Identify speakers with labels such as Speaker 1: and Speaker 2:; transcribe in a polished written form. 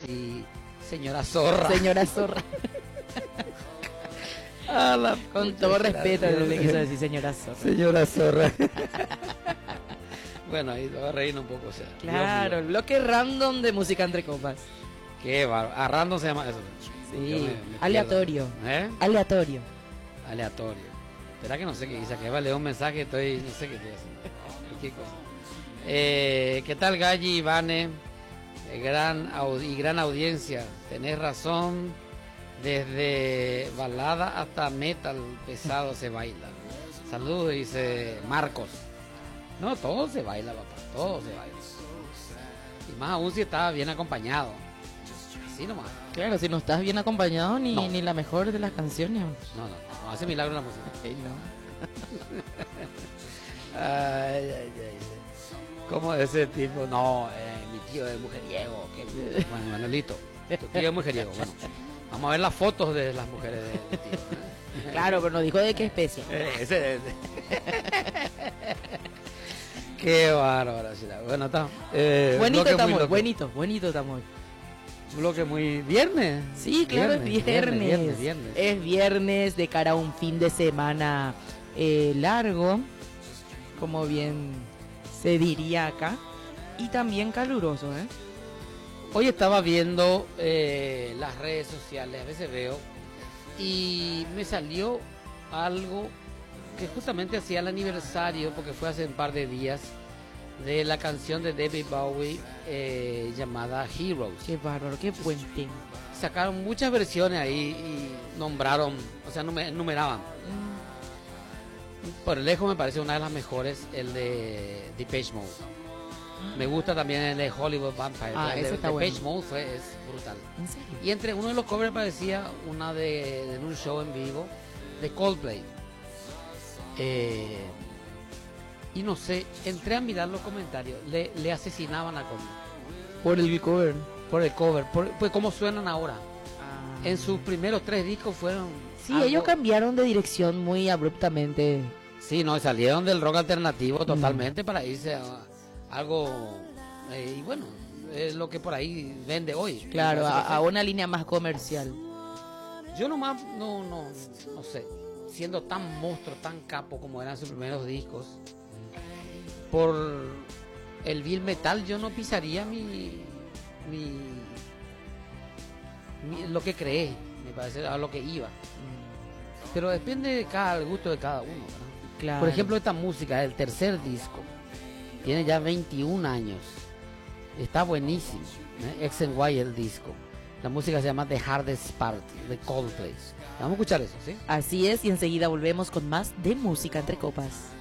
Speaker 1: y señora zorra.
Speaker 2: Señora zorra. Con todo respeto, yo le quiso decir señora zorra.
Speaker 1: Señora zorra. Bueno, ahí va a reír un poco, o sea.
Speaker 2: Claro, el bloque random de música entre copas.
Speaker 1: Qué bárbaro. A random se llama eso.
Speaker 2: Sí, aleatorio.
Speaker 1: ¿Eh?
Speaker 2: Aleatorio.
Speaker 1: Aleatorio. Espera que no sé qué dice, que va a leer un mensaje, no sé qué estoy haciendo. Cualquier cosa. ¿Qué tal, Galli, Ivane? Gran audiencia. Tenés razón. Desde balada hasta metal pesado se baila. Saludos, dice Marcos. No, todo se baila, papá. Todo se baila. Y más aún si está bien acompañado. Así nomás.
Speaker 2: Claro, si no estás bien acompañado, ni,
Speaker 1: No.
Speaker 2: ni la mejor de las canciones.
Speaker 1: No hace milagro la música.
Speaker 2: No.
Speaker 1: Ay. ¿Cómo ese tipo? No, mi tío es mujeriego. Bueno, Manuelito, tu tío es mujeriego. Bueno, vamos a ver las fotos de las mujeres de mi tío.
Speaker 2: Claro, pero no dijo de qué especie.
Speaker 1: Ese. Qué bárbaro. Bueno, está.
Speaker 2: Buenito está muy.
Speaker 1: Bloque muy viernes.
Speaker 2: Sí, claro, es viernes.
Speaker 1: Viernes.
Speaker 2: Es viernes de cara a un fin de semana largo, como bien se diría acá, y también caluroso, ¿eh?
Speaker 1: Hoy estaba viendo las redes sociales, a veces veo, y me salió algo que justamente hacía el aniversario, porque fue hace un par de días, de la canción de David Bowie llamada Heroes.
Speaker 2: Qué bárbaro, qué buen tema.
Speaker 1: Sacaron muchas versiones ahí y nombraron, o sea, numeraban. Por lejos me parece una de las mejores, el de Depeche Mode. Me gusta también el de Hollywood Vampire.
Speaker 2: Ah, ese está
Speaker 1: Depeche
Speaker 2: bueno.
Speaker 1: Mode es brutal.
Speaker 2: ¿En serio?
Speaker 1: Y entre uno de los covers parecía una de un show en vivo de Coldplay. Y no sé, entré a mirar los comentarios, le asesinaban a Coldplay
Speaker 2: Por el cover.
Speaker 1: por el cover, pues cómo suenan ahora. En sus primeros 3 discos fueron...
Speaker 2: Sí, ellos cambiaron de dirección muy abruptamente.
Speaker 1: Sí, no, salieron del rock alternativo totalmente para irse a algo... y bueno, es lo que por ahí vende hoy.
Speaker 2: Claro, a una línea más comercial.
Speaker 1: Yo nomás, no sé, siendo tan monstruo, tan capo como eran sus primeros discos, por el Bill Metal yo no pisaría lo que creé, me parece, a lo que iba. Pero depende del gusto de cada uno, ¿verdad?
Speaker 2: Claro.
Speaker 1: Por ejemplo, esta música, el tercer disco, tiene ya 21 años, está buenísimo, X and Y el disco. La música se llama The Hardest Part, de Coldplay. Vamos a escuchar eso, ¿sí?
Speaker 2: Así es, y enseguida volvemos con más de música entre copas.